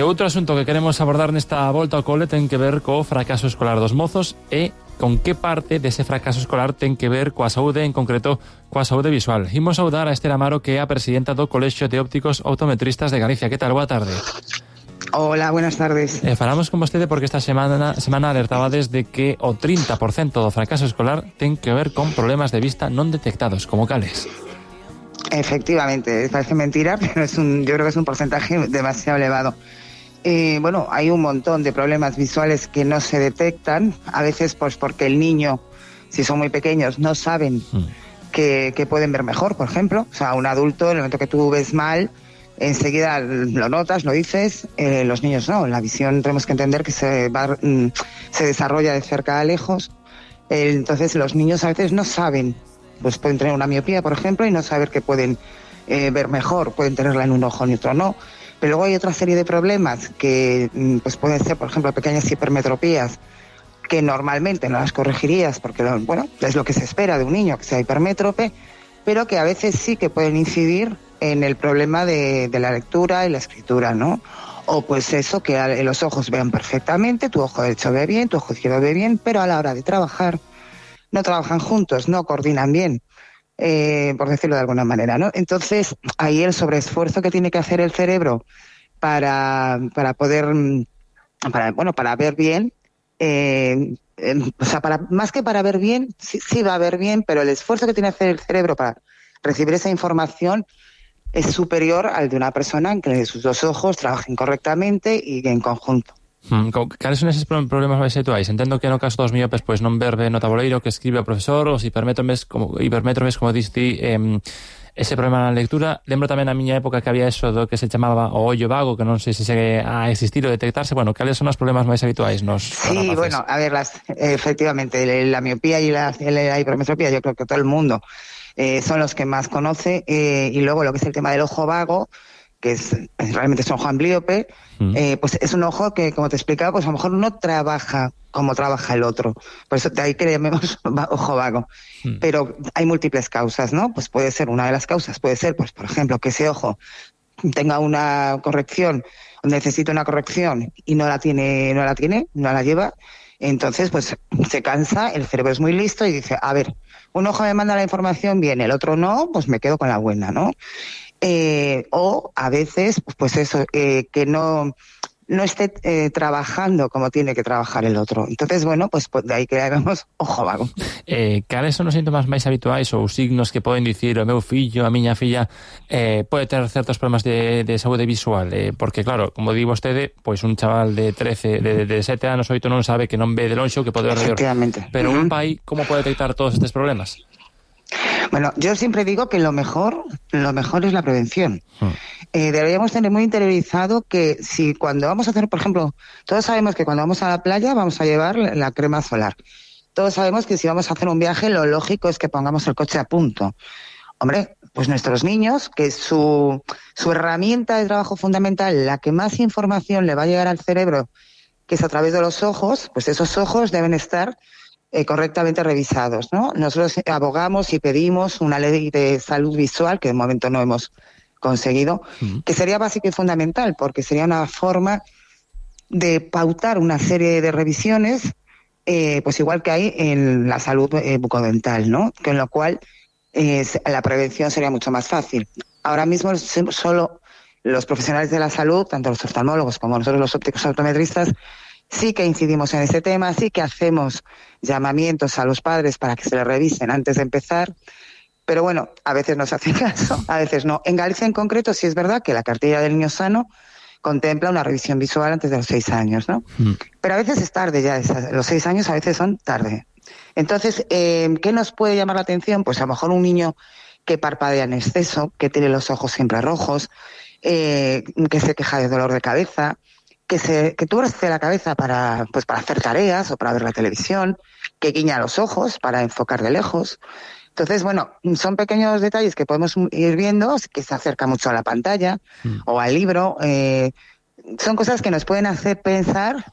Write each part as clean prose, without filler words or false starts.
outro asunto que queremos abordar nesta volta ao cole ten que ver co fracaso escolar dos mozos e con que parte dese fracaso escolar ten que ver coa saúde, en concreto coa saúde visual. Imos saudar a Esther Amaro, que é a presidenta do Colexio de Ópticos Optometristas de Galicia. Que tal? Boa tarde. Hola, buenas tardes. Falamos con vostede porque esta semana alertabades de que o 30% do fracaso escolar ten que ver con problemas de vista non detectados, como cales. Efectivamente, parece mentira, pero yo creo que es un porcentaje demasiado elevado. Bueno, hay un montón de problemas visuales que no se detectan, a veces pues porque el niño, si son muy pequeños, no saben que pueden ver mejor, por ejemplo. O sea, un adulto, en el momento que tú ves mal, enseguida lo notas, lo dices. Los niños no, la visión tenemos que entender que se desarrolla de cerca a lejos. Entonces los niños a veces no saben. Pues pueden tener una miopía, por ejemplo, y no saber que pueden ver mejor, pueden tenerla en un ojo y otro no. Pero luego hay otra serie de problemas que pues pueden ser, por ejemplo, pequeñas hipermetropías, que normalmente no las corregirías porque, bueno, es lo que se espera de un niño, que sea hipermétrope, pero que a veces sí que pueden incidir en el problema de la lectura y la escritura, ¿no? O pues eso, que los ojos vean perfectamente, tu ojo derecho ve bien, tu ojo izquierdo ve bien, pero a la hora de trabajar no trabajan juntos, no coordinan bien, por decirlo de alguna manera, ¿no? Entonces, ahí el sobreesfuerzo que tiene que hacer el cerebro para ver bien, o sea, más que para ver bien, sí va a ver bien, pero el esfuerzo que tiene que hacer el cerebro para recibir esa información es superior al de una persona en que sus dos ojos trabajen correctamente y en conjunto. Cales son eses problemas máis habituais? Entendo que no caso dos miopes pois non ver ben o tabuleiro que escribe o profesor, os hipermétropes, como diste, ese problema na lectura. Lembro tamén na miña época que había eso do que se chamaba o ollo vago, que non sei se segue a existir ou detectarse. Bueno, cales son os problemas máis habituais nos Sí, bueno, a ver, efectivamente, la miopía y la hipermetropía, yo creo que todo el mundo son los que más conoce, y luego lo que es el tema del ojo vago, que realmente es un ojo amblíope, pues es un ojo que, como te explicaba, pues a lo mejor no trabaja como trabaja el otro. Por eso de ahí que le llamemos ojo vago. Pero hay múltiples causas, ¿no? Pues puede ser, una de las causas puede ser, pues por ejemplo, que ese ojo tenga una corrección, necesita una corrección y no la lleva. Entonces, pues se cansa, el cerebro es muy listo y dice, a ver, un ojo me manda la información bien, el otro no, pues me quedo con la buena, ¿no? O a veces, pues eso, que no esté trabajando como tiene que trabajar el otro. Entonces, bueno, pues de ahí que hagamos ojo vago. Cales son os síntomas máis habituais ou signos que poden dicir o meu fillo, a miña filla pode ter certos problemas de saúde visual? Porque, claro, como di vostede, pois un chaval de 7 anos, 8 non sabe que non ve de lonxe o que pode ver de Efectivamente. Pero un pai, como pode detectar todos estes problemas? Bueno, yo siempre digo que lo mejor es la prevención. Deberíamos tener muy interiorizado que si cuando vamos a hacer, por ejemplo, todos sabemos que cuando vamos a la playa vamos a llevar la crema solar. Todos sabemos que si vamos a hacer un viaje, lo lógico es que pongamos el coche a punto. Hombre, pues nuestros niños, que su herramienta de trabajo fundamental, la que más información le va a llegar al cerebro, que es a través de los ojos, pues esos ojos deben estar correctamente revisados, ¿no? Nosotros abogamos y pedimos una ley de salud visual, que de momento no hemos conseguido, que sería básica y fundamental, porque sería una forma de pautar una serie de revisiones, pues igual que hay en la salud bucodental, ¿no? Con lo cual la prevención sería mucho más fácil. Ahora mismo solo los profesionales de la salud, tanto los oftalmólogos como nosotros los ópticos optometristas, sí que incidimos en ese tema, sí que hacemos llamamientos a los padres para que se les revisen antes de empezar, pero bueno, a veces no se hace caso, a veces no. En Galicia en concreto sí es verdad que la cartilla del niño sano contempla una revisión visual antes de los 6 años, ¿no? Pero a veces es tarde ya, los 6 años a veces son tarde. Entonces, ¿qué nos puede llamar la atención? Pues a lo mejor un niño que parpadea en exceso, que tiene los ojos siempre rojos, que se queja de dolor de cabeza, que tuerce la cabeza para hacer tareas o para ver la televisión, que guiña los ojos para enfocar de lejos. Entonces, bueno, son pequeños detalles que podemos ir viendo, que se acerca mucho a la pantalla o al libro. Son cosas que nos pueden hacer pensar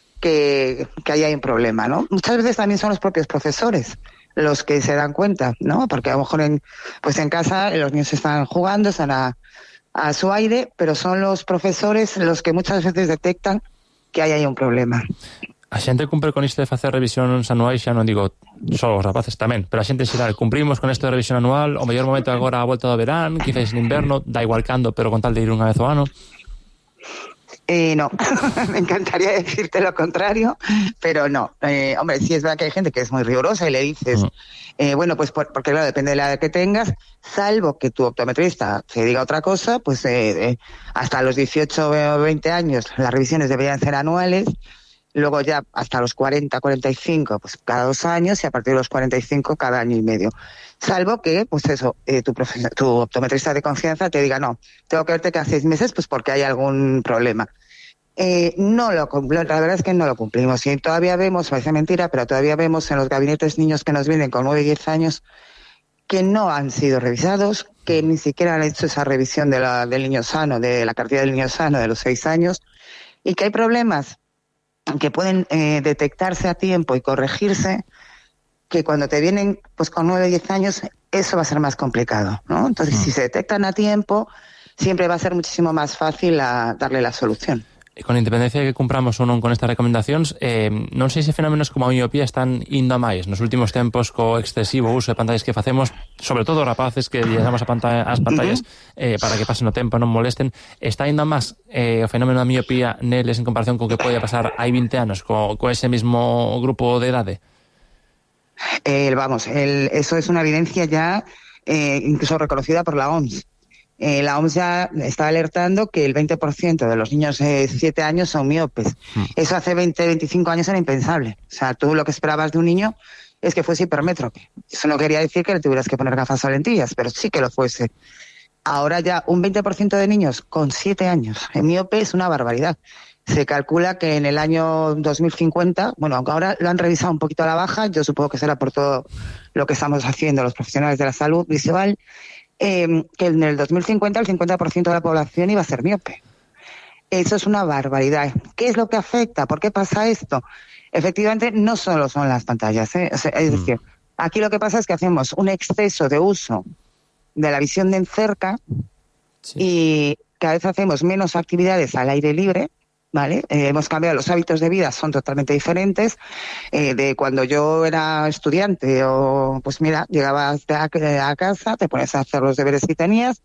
que ahí hay un problema, ¿no? Muchas veces también son los propios profesores los que se dan cuenta, ¿no? Porque a lo mejor en casa los niños están jugando, están a su aire, pero son los profesores los que muchas veces detectan que hay un problema. A xente cumpre con isto de facer revisións anuais, xa non digo só os rapaces tamén, pero a xente xeral, cumprimos con isto de revisión anual, o mellor momento agora a volta do verán, quizás en inverno, da igual cando, pero con tal de ir unha vez ao ano? No, me encantaría decirte lo contrario, pero no. Hombre, sí es verdad que hay gente que es muy rigurosa y le dices, bueno, pues porque claro, depende de la edad que tengas, salvo que tu optometrista te diga otra cosa, pues hasta los 18 o 20 años las revisiones deberían ser anuales, luego ya hasta los 40, 45, pues cada 2 años, y a partir de los 45 cada año y medio. Salvo que, pues eso, tu optometrista de confianza te diga, no, tengo que verte cada 6 meses, pues porque hay algún problema. La verdad es que no lo cumplimos. Y todavía vemos, parece mentira, pero todavía vemos en los gabinetes niños que nos vienen con 9 y 10 años que no han sido revisados, que ni siquiera han hecho esa revisión del niño sano, de la cartilla del niño sano de los 6 años, y que hay problemas que pueden detectarse a tiempo y corregirse, que cuando te vienen pues con 9 o 10 años, eso va a ser más complicado, ¿no? Entonces, si se detectan a tiempo, siempre va a ser muchísimo más fácil darle la solución. Con independencia de que cumpramos ou non con estas recomendacións, non sei se fenómenos como a miopía están indo a máis nos últimos tempos co excesivo uso de pantallas que facemos, sobre todo rapaces que llevamos as pantallas para que pasen o tempo, non molesten. Está indo a máis o fenómeno da miopía neles en comparación co que pode pasar hai 20 anos co ese mismo grupo de edade? Eso es una evidencia ya incluso reconocida por la OMS. La OMS ya está alertando que el 20% de los niños de 7 años son miopes. Eso hace 20, 25 años era impensable. O sea, tú lo que esperabas de un niño es que fuese hipermétrope. Eso no quería decir que le tuvieras que poner gafas o lentillas, pero sí que lo fuese. Ahora ya un 20% de niños con 7 años en miope es una barbaridad. Se calcula que en el año 2050, bueno, aunque ahora lo han revisado un poquito a la baja, yo supongo que será por todo lo que estamos haciendo los profesionales de la salud visual, que en el 2050 el 50% de la población iba a ser miope. Eso es una barbaridad. ¿Qué es lo que afecta? ¿Por qué pasa esto? Efectivamente, no solo son las pantallas, ¿eh? O sea, es decir, aquí lo que pasa es que hacemos un exceso de uso de la visión de cerca, sí, y cada vez hacemos menos actividades al aire libre, ¿vale? Hemos cambiado, los hábitos de vida son totalmente diferentes de cuando yo era estudiante, o pues mira, llegabas a casa, te pones a hacer los deberes que tenías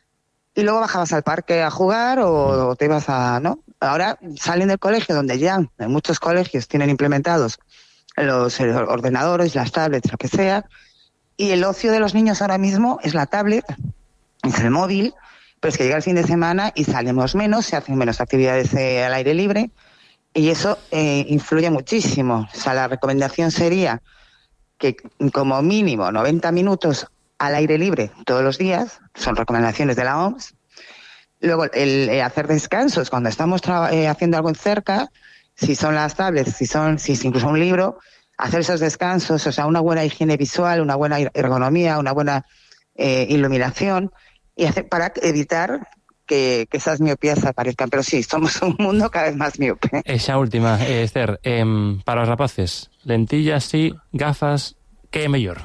y luego bajabas al parque a jugar o te ibas ¿no? Ahora salen del colegio, donde ya en muchos colegios tienen implementados los ordenadores, las tablets, lo que sea, y el ocio de los niños ahora mismo es la tablet, es el móvil. Pero es que llega el fin de semana y salimos menos, se hacen menos actividades al aire libre, y eso influye muchísimo. O sea, la recomendación sería que como mínimo 90 minutos al aire libre todos los días, son recomendaciones de la OMS. Luego, el hacer descansos cuando estamos haciendo algo en cerca, si son las tablets, si es incluso un libro, hacer esos descansos, o sea, una buena higiene visual, una buena ergonomía, una buena iluminación, y para evitar que esas miopías aparezcan. Pero sí, somos un mundo cada vez más miope. Esa última, Esther, para os rapaces, lentillas sí, gafas, que é mellor?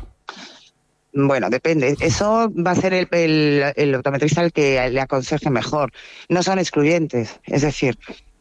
Bueno, depende. Eso va a ser el optometrista el que le aconseje mejor. No son excluyentes. Es decir,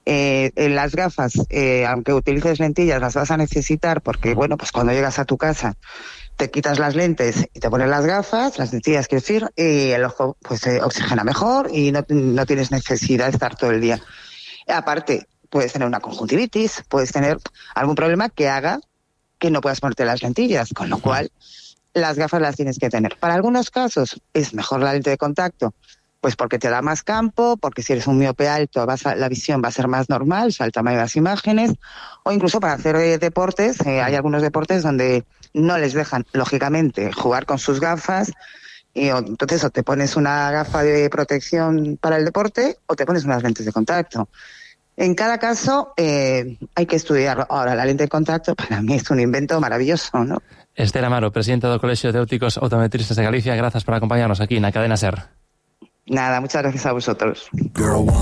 las gafas, aunque utilices lentillas, las vas a necesitar porque, bueno, pues cuando llegas a tu casa te quitas las lentes y te pones las gafas, las lentillas, quiero decir, y el ojo pues se oxigena mejor y no tienes necesidad de estar todo el día. Aparte, puedes tener una conjuntivitis, puedes tener algún problema que haga que no puedas ponerte las lentillas, con lo cual las gafas las tienes que tener. Para algunos casos es mejor la lente de contacto, pues porque te da más campo, porque si eres un miope alto la visión va a ser más normal, o sea, el tamaño de las imágenes, o incluso para hacer deportes, hay algunos deportes donde no les dejan, lógicamente, jugar con sus gafas, y entonces o te pones una gafa de protección para el deporte o te pones unas lentes de contacto. En cada caso hay que estudiarlo. Ahora, la lente de contacto para mí es un invento maravilloso, ¿no? Esther Amaro, presidenta do Colexio de Ópticos Optometristas de Galicia, grazas por acompañarnos aquí na Cadena SER. Nada, muchas gracias a vosotros.